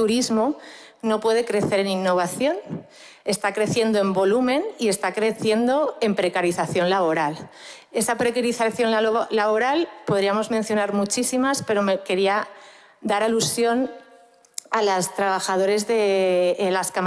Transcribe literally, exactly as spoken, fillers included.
turismo no puede crecer en innovación, está creciendo en volumen y está creciendo en precarización laboral. Esa precarización laboral podríamos mencionar muchísimas, pero me quería dar alusión a los trabajadores de las cámaras